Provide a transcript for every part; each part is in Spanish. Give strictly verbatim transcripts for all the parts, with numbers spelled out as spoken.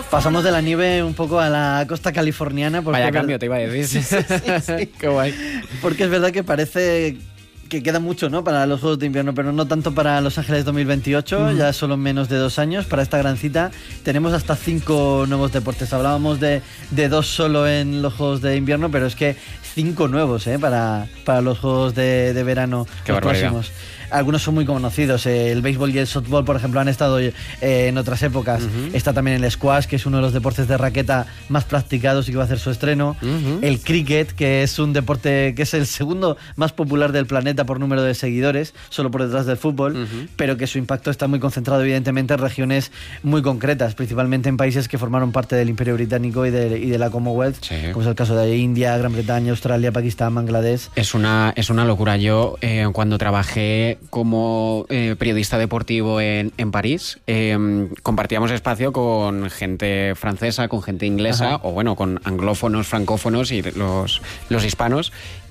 Pasamos de la nieve un poco a la costa californiana. Porque Vaya cambio, te iba a decir. Sí, sí, sí. Qué guay. Porque es verdad que parece que queda mucho, ¿no?, para los Juegos de Invierno, pero no tanto para Los Ángeles dos mil veintiocho, uh-huh. Ya solo menos de dos años. Para esta gran cita tenemos hasta cinco nuevos deportes. Hablábamos de, de dos solo en los Juegos de Invierno, pero es que cinco nuevos, ¿eh?, para, para los Juegos de, de verano. Qué los barbaridad. próximos. Algunos son muy conocidos. El béisbol y el softball, por ejemplo, han estado eh, en otras épocas. Uh-huh. Está también el squash, que es uno de los deportes de raqueta más practicados y que va a hacer su estreno. Uh-huh. El cricket, que es un deporte que es el segundo más popular del planeta por número de seguidores, solo por detrás del fútbol, uh-huh. pero que su impacto está muy concentrado, evidentemente, en regiones muy concretas, principalmente en países que formaron parte del Imperio Británico y de, y de la Commonwealth, sí. como es el caso de India, Gran Bretaña, Australia, Pakistán, Bangladesh. Es una, es una locura. Yo, eh, cuando trabajé como eh, periodista deportivo en, en París, eh, compartíamos espacio con gente francesa, con gente inglesa, Ajá. o bueno, con anglófonos, francófonos y los, los hispanos,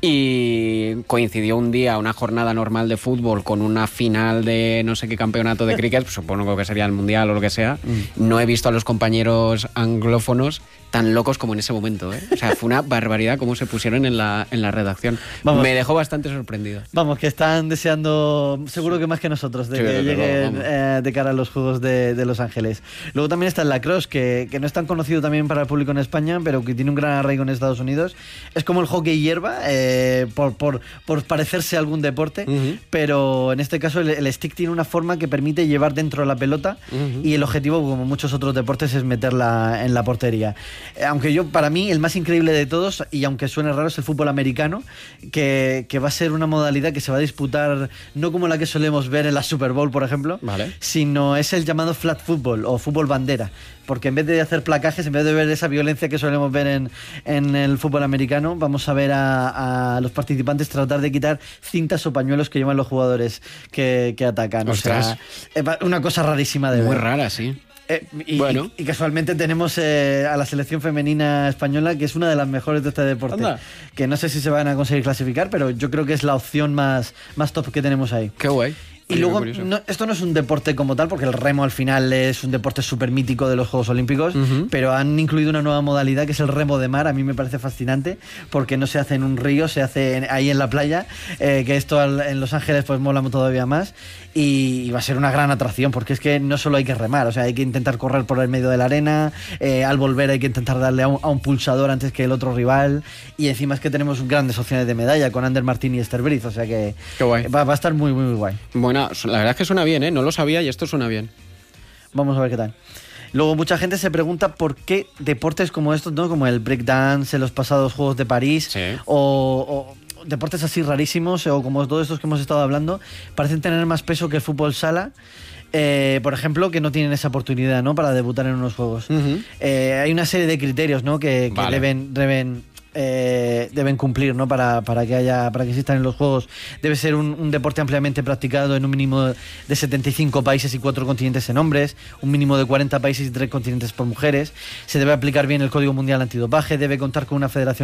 y coincidió un día una jornada normal de fútbol con una final de no sé qué campeonato de cricket, pues supongo que sería el mundial o lo que sea. Mm. No he visto a los compañeros anglófonos tan locos como en ese momento, ¿eh? O sea, fue una barbaridad cómo se pusieron en la, en la redacción. Vamos, me dejó bastante sorprendido. Vamos, que están deseando, seguro que más que nosotros, de sí, que lleguen eh, de cara a los Juegos de, de Los Ángeles. Luego también está el lacrosse, que, que no es tan conocido también para el público en España, pero que tiene un gran arraigo en Estados Unidos. Es como el hockey hierba, eh, por, por, por parecerse a algún deporte, uh-huh. pero en este caso el, el stick tiene una forma que permite llevar dentro la pelota, uh-huh. y el objetivo, como muchos otros deportes, es meterla en la portería. Aunque yo, para mí, el más increíble de todos, y aunque suene raro, es el fútbol americano, que, que va a ser una modalidad que se va a disputar no como la que solemos ver en la Super Bowl, por ejemplo, vale. sino es el llamado flag football o fútbol bandera, porque en vez de hacer placajes, en vez de ver esa violencia que solemos ver en, en el fútbol americano, vamos a ver a, a los participantes tratar de quitar cintas o pañuelos que llevan los jugadores que, que atacan. Ostras. O sea, una cosa rarísima de ver. Muy rara, sí. Eh, y, bueno. y, y casualmente tenemos eh, a la selección femenina española, que es una de las mejores de este deporte. Anda. Que no sé si se van a conseguir clasificar, pero yo creo que es la opción más, más top que tenemos ahí. Qué guay. Y luego, no, esto no es un deporte como tal, porque el remo al final es un deporte súper mítico de los Juegos Olímpicos, uh-huh. pero han incluido una nueva modalidad que es el remo de mar. A mí me parece fascinante, porque no se hace en un río, se hace en, ahí en la playa, eh, que esto al, en Los Ángeles pues mola todavía más, y, y va a ser una gran atracción, porque es que no solo hay que remar, o sea, hay que intentar correr por el medio de la arena, eh, al volver hay que intentar darle a un, a un pulsador antes que el otro rival, y encima es que tenemos grandes opciones de medalla con Ander Martín y Esther Briz, o sea que Qué guay. Va, va a estar muy, muy, muy guay. Bueno, la verdad es que suena bien, ¿eh? No lo sabía y esto suena bien. Vamos a ver qué tal. Luego mucha gente se pregunta por qué deportes como estos, ¿no?, como el breakdance en los pasados Juegos de París, sí. o, o deportes así rarísimos, o como todos estos que hemos estado hablando, parecen tener más peso que el fútbol sala. Eh, por ejemplo, que no tienen esa oportunidad, ¿no?, para debutar en unos juegos. Uh-huh. Eh, hay una serie de criterios, ¿no?, que, que vale. deben... deben Eh, deben cumplir, ¿no?, para, para que haya para que existan en los juegos. Debe ser un, un deporte ampliamente practicado en un mínimo de setenta y cinco países y cuatro continentes en hombres, un mínimo de cuarenta países y tres continentes por mujeres. Se debe aplicar bien el Código Mundial Antidopaje, debe contar con una federación